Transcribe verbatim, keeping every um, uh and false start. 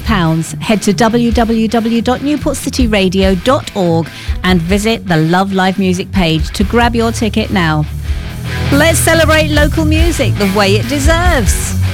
pounds. Head to w w w dot newport city radio dot org and visit the Love Live Music page to grab your ticket now. Let's celebrate local music the way it deserves.